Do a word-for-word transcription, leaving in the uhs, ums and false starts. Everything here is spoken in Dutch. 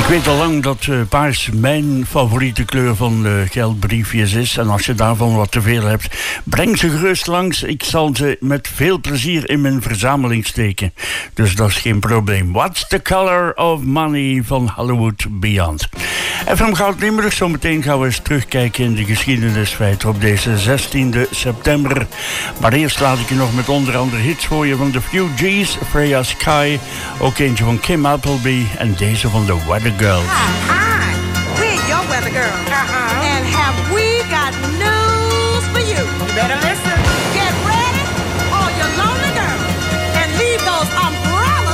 weet al lang dat uh, paars mijn favoriete kleur van uh, geldbriefjes is. En als je daarvan wat te veel hebt, breng ze gerust langs. Ik zal ze met veel plezier in mijn verzameling steken. Dus dat is geen probleem. What's the Color of Money van Hollywood Beyond. F M Goud Limburg. Zometeen gaan we eens terugkijken in de geschiedenisfeiten op deze zestiende september. Maar eerst laat ik je nog met onder andere hits voor je van The Fugees, Freya Sky, ook eentje van Kim Appleby en deze van The Weather Girls. Hi, hi, we're your Weather Girls. Uh-huh. And have we got news for you? You better listen.